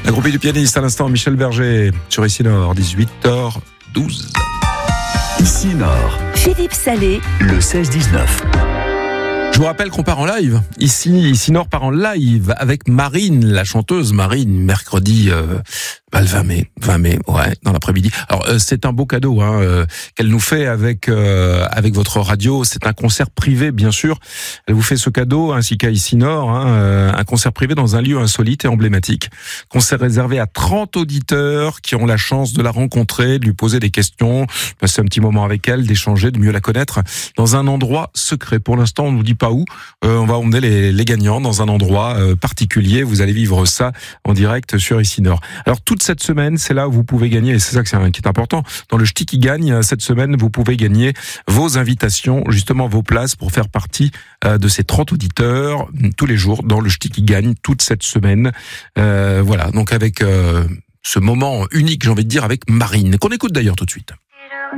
La groupie du pianiste à l'instant, Michel Berger, sur Ici Nord, 18h12. Ici Nord, Philippe Salé, le 16-19. Je vous rappelle qu'on part en live. Ici Nord part en live avec Marine, la chanteuse Marine, mercredi le 20 mai, ouais, dans l'après-midi. Alors c'est un beau cadeau qu'elle nous fait avec votre radio. C'est un concert privé, bien sûr. Elle vous fait ce cadeau ainsi qu'à Ici Nord, un concert privé dans un lieu insolite et emblématique. Concert réservé à 30 auditeurs qui ont la chance de la rencontrer, de lui poser des questions, passer un petit moment avec elle, d'échanger, de mieux la connaître dans un endroit secret. Pour l'instant, on nous dit pas où. On va emmener les gagnants dans un endroit particulier. Vous allez vivre ça en direct sur Ici Nord. Alors toute cette semaine, c'est là où vous pouvez gagner, et c'est ça qui est important. Dans le Ch'ti qui gagne, cette semaine, vous pouvez gagner vos invitations, justement vos places pour faire partie de ces 30 auditeurs tous les jours dans le Ch'ti qui gagne toute cette semaine. Voilà, donc avec ce moment unique, j'ai envie de dire, avec Marine, qu'on écoute d'ailleurs tout de suite.